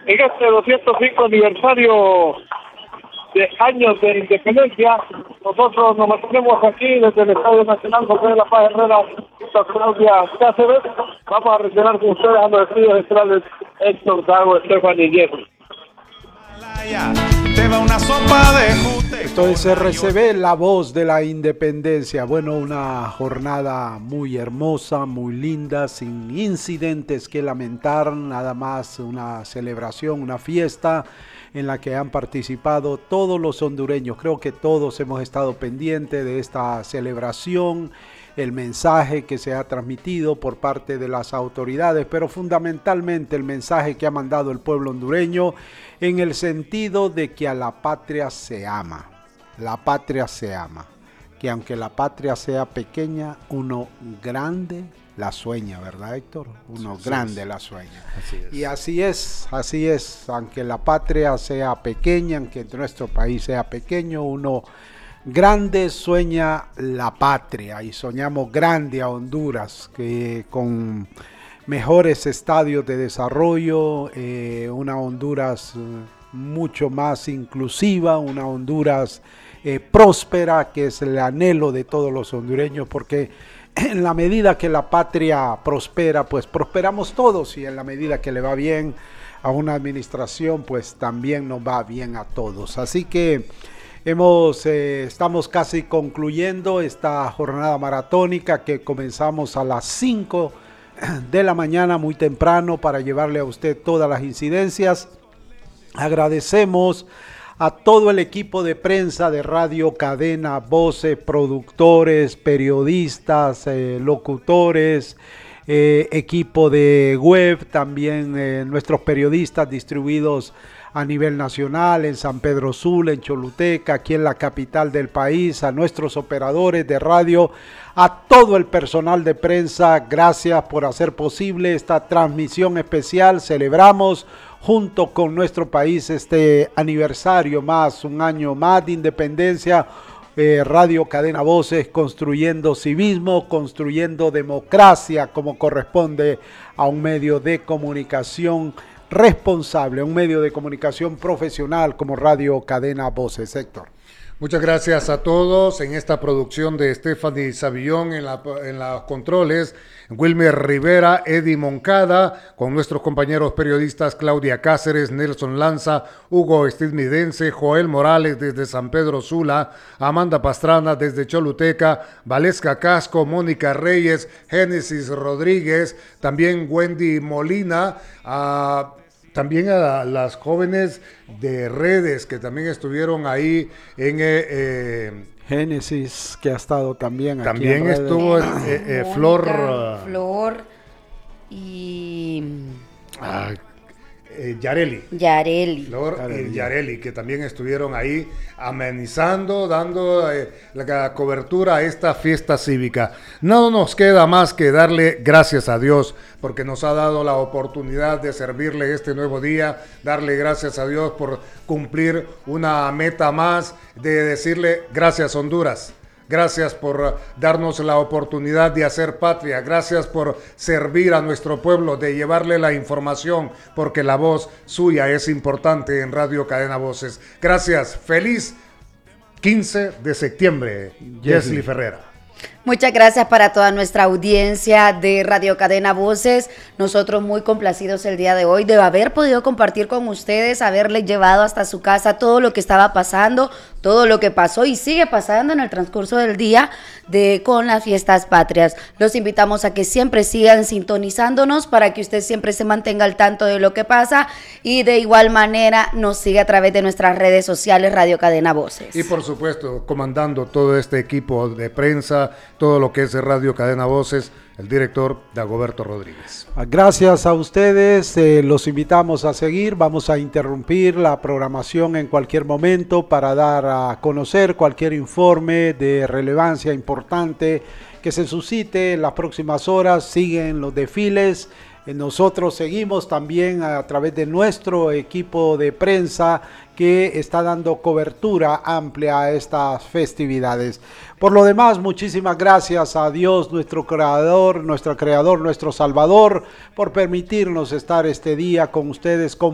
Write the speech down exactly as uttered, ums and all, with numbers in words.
en este doscientos cinco aniversario de años de independencia. Nosotros nos mantenemos aquí desde el Estadio Nacional José de la Paz Herrera, junto a Claudia Cáceres. Vamos a reiterar con ustedes a los estudios centrales Héctor Dago, Estefan y Diego. Esto es R C B, la voz de la independencia. Bueno, una jornada muy hermosa, muy linda, sin incidentes que lamentar, nada más una celebración, una fiesta en la que han participado todos los hondureños. Creo que todos hemos estado pendientes de esta celebración, el mensaje que se ha transmitido por parte de las autoridades, pero fundamentalmente el mensaje que ha mandado el pueblo hondureño en el sentido de que a la patria se ama, la patria se ama, que aunque la patria sea pequeña, uno grande la sueña, ¿verdad, Héctor? Uno sí, grande sí. la sueña. Así es. Y así es, así es, aunque la patria sea pequeña, aunque nuestro país sea pequeño, uno grande sueña la patria y soñamos grande a Honduras, que con mejores estadios de desarrollo, eh, una Honduras mucho más inclusiva, una Honduras eh, próspera, que es el anhelo de todos los hondureños, porque en la medida que la patria prospera, pues prosperamos todos, y en la medida que le va bien a una administración, pues también nos va bien a todos. Así que hemos, eh, estamos casi concluyendo esta jornada maratónica que comenzamos a las cinco de la mañana, muy temprano, para llevarle a usted todas las incidencias. Agradecemos a todo el equipo de prensa de Radio Cadena Voces, productores, periodistas, eh, locutores, eh, equipo de web, también eh, nuestros periodistas distribuidos a nivel nacional, en San Pedro Sula, en Choluteca, aquí en la capital del país, a nuestros operadores de radio, a todo el personal de prensa, gracias por hacer posible esta transmisión especial. Celebramos junto con nuestro país este aniversario más, un año más de independencia. Eh, Radio Cadena Voces, construyendo civismo, construyendo democracia como corresponde a un medio de comunicación responsable, un medio de comunicación profesional como Radio Cadena Voces. Héctor. Muchas gracias a todos en esta producción de Stephanie Savillón en, la, en los controles, Wilmer Rivera, Eddie Moncada, con nuestros compañeros periodistas Claudia Cáceres, Nelson Lanza, Hugo Estidmidense, Joel Morales desde San Pedro Sula, Amanda Pastrana desde Choluteca, Valesca Casco, Mónica Reyes, Génesis Rodríguez, también Wendy Molina, a... También a las jóvenes de redes que también estuvieron ahí en... Eh, eh, Génesis, que ha estado también aquí. También estuvo eh, eh, Mónica, Flor... Flor y... Ah, eh, Yareli. Yareli. Flor Yareli. y Yareli, que también estuvieron ahí amenizando, dando eh, la cobertura a esta fiesta cívica. No nos queda más que darle gracias a Dios, porque nos ha dado la oportunidad de servirle este nuevo día, darle gracias a Dios por cumplir una meta más, de decirle gracias Honduras. Gracias por darnos la oportunidad de hacer patria, gracias por servir a nuestro pueblo, de llevarle la información, porque la voz suya es importante en Radio Cadena Voces. Gracias, feliz quince de septiembre, Jesly Ferrera. Muchas gracias para toda nuestra audiencia de Radio Cadena Voces. Nosotros muy complacidos el día de hoy de haber podido compartir con ustedes, haberles llevado hasta su casa todo lo que estaba pasando, todo lo que pasó y sigue pasando en el transcurso del día de con las fiestas patrias. Los invitamos a que siempre sigan sintonizándonos para que usted siempre se mantenga al tanto de lo que pasa y de igual manera nos siga a través de nuestras redes sociales Radio Cadena Voces. Y por supuesto, comandando todo este equipo de prensa, todo lo que es Radio Cadena Voces, el director Dagoberto Rodríguez. Gracias a ustedes, eh, los invitamos a seguir, vamos a interrumpir la programación en cualquier momento para dar a conocer cualquier informe de relevancia importante que se suscite en las próximas horas. Siguen los desfiles, eh, nosotros seguimos también a través de nuestro equipo de prensa que está dando cobertura amplia a estas festividades. Por lo demás, muchísimas gracias a Dios, nuestro creador, nuestro creador, nuestro salvador, por permitirnos estar este día con ustedes, con